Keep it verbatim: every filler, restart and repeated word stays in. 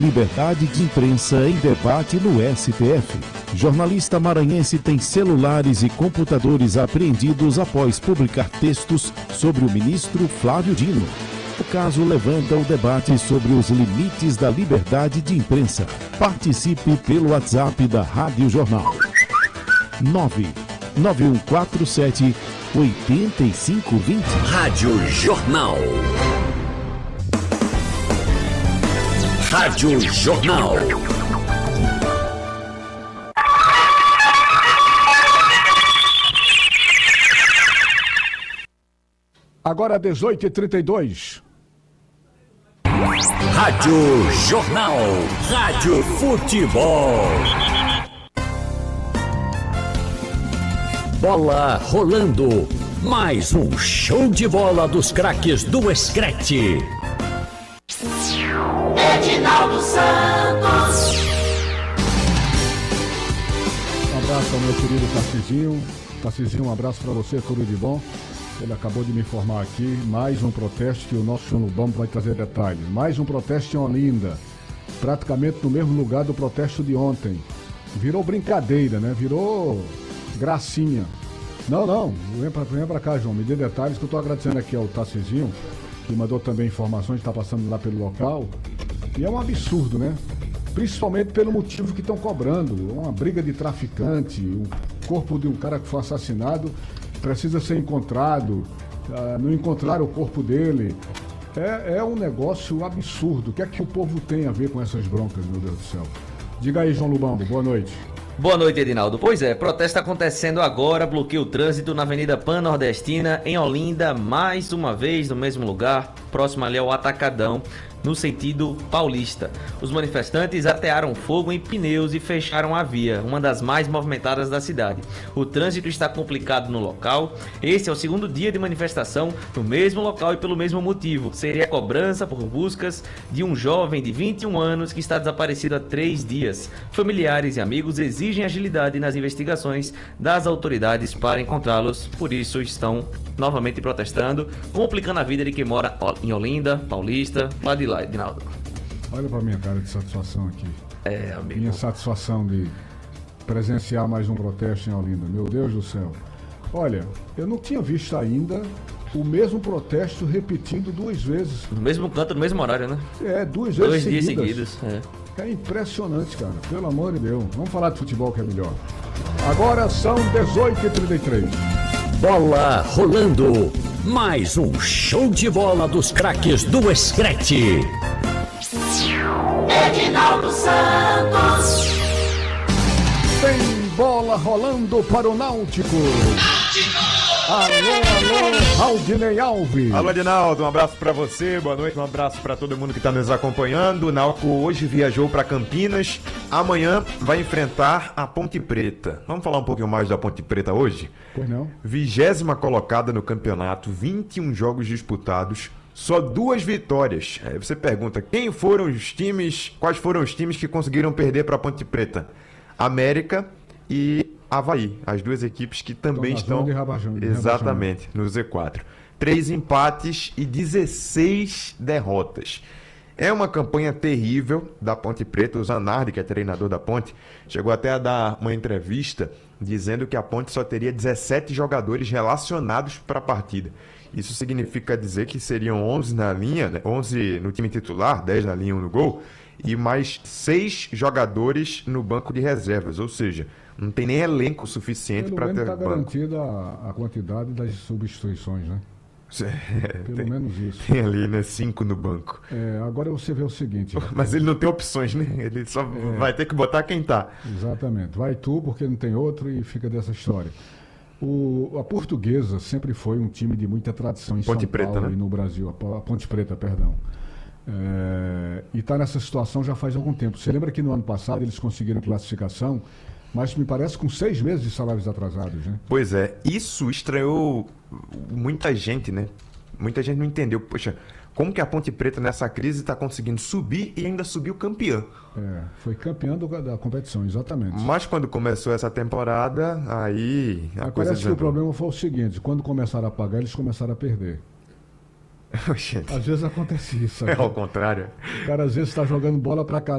Liberdade de imprensa em debate no S T F. Jornalista maranhense tem celulares e computadores apreendidos após publicar textos sobre o ministro Flávio Dino. O caso levanta o debate sobre os limites da liberdade de imprensa. Participe pelo WhatsApp da Rádio Jornal. nove nove um quatro sete oito cinco dois zero. Rádio Jornal. Rádio Jornal. Agora dezoito e trinta e dois. Rádio Jornal. Rádio Futebol. Bola rolando. Mais um show de bola dos craques do Screte. Edinaldo Santos. Um abraço ao meu querido Tarcizinho. Tarcizinho, um abraço para você, tudo de bom. Ele acabou de me informar aqui, mais um protesto que o nosso João Lubão vai trazer detalhes. Mais um protesto em Olinda, praticamente no mesmo lugar do protesto de ontem. Virou brincadeira, né? Virou gracinha. Não, não, vem pra, vem pra cá, João, me dê detalhes, que eu tô agradecendo aqui ao Tarcizinho, que mandou também informações, está passando lá pelo local. E é um absurdo, né? Principalmente pelo motivo que estão cobrando. Uma briga de traficante, o corpo de um cara que foi assassinado precisa ser encontrado, uh, não encontraram o corpo dele. É, é um negócio absurdo. O que é que o povo tem a ver com essas broncas, meu Deus do céu? Diga aí, João Lubambo, boa noite. Boa noite, Edinaldo. Pois é, protesto acontecendo agora, bloqueia o trânsito na Avenida Pan-Nordestina, em Olinda, mais uma vez no mesmo lugar, próximo ali ao Atacadão, no sentido paulista. Os manifestantes atearam fogo em pneus e fecharam a via, uma das mais movimentadas da cidade. O trânsito está complicado no local. Esse é o segundo dia de manifestação no mesmo local e pelo mesmo motivo. Seria a cobrança por buscas de um jovem de vinte e um anos que está desaparecido há três dias. Familiares e amigos exigem agilidade nas investigações das autoridades para encontrá-los. Por isso estão novamente protestando, complicando a vida de quem mora em Olinda, Paulista, lá de lá, Edinaldo. Olha pra minha cara de satisfação aqui. É, amigo. Minha satisfação de presenciar mais um protesto em Olinda. Meu Deus do céu. Olha, eu não tinha visto ainda o mesmo protesto repetindo duas vezes. No mesmo canto, no mesmo horário, né? É, duas vezes Dois seguidas. dias seguidos. É. É impressionante, cara. Pelo amor de Deus. Vamos falar de futebol que é melhor. Agora são dezoito e trinta e três. Bola rolando. Mais um show de bola dos craques do Screte. Edinaldo Santos. Tem bola rolando para o Náutico. Alô, alô, Aldinei Alves. Alô, Edinaldo, um abraço pra você, boa noite, um abraço pra todo mundo que tá nos acompanhando. O Náutico hoje viajou pra Campinas, amanhã vai enfrentar a Ponte Preta. Vamos falar um pouquinho mais da Ponte Preta hoje? Pois não. Vigésima colocada no campeonato, vinte e um jogos disputados, só duas vitórias. Aí você pergunta, quem foram os times, quais foram os times que conseguiram perder pra Ponte Preta? América e Avaí, as duas equipes que também estão de rabajão, de exatamente no Z quatro. Três empates e dezesseis derrotas. É uma campanha terrível da Ponte Preta. O Zanardi, que é treinador da Ponte, chegou até a dar uma entrevista dizendo que a Ponte só teria dezessete jogadores relacionados para a partida. Isso significa dizer que seriam onze na linha, né? onze no time titular, dez na linha, um no gol, e mais seis jogadores no banco de reservas, ou seja, não tem nem elenco suficiente para ter está banco. garantida a, a quantidade das substituições, né? É, Pelo tem, menos isso. Tem ali, né? Cinco no banco. É, agora você vê o seguinte... Mas ele não tem opções, né? Ele só é, vai ter que botar quem tá. Exatamente. Vai tu, porque não tem outro, e fica dessa história. O, a Portuguesa sempre foi um time de muita tradição em Ponte São Preta, Paulo, né? E no Brasil. A, a Ponte Preta, perdão. É, e está nessa situação já faz algum tempo. Você lembra que no ano passado eles conseguiram classificação, mas me parece com seis meses de salários atrasados, né? Pois é, isso estranhou muita gente, né? Muita gente não entendeu, poxa, como que a Ponte Preta nessa crise está conseguindo subir e ainda subiu campeã? É, foi campeã do, da competição, exatamente. Mas quando começou essa temporada, aí a Mas coisa parece que o problema foi o seguinte, quando começaram a pagar, eles começaram a perder. Gente, às vezes acontece isso. é ao contrário. O cara às vezes está jogando bola pra cá.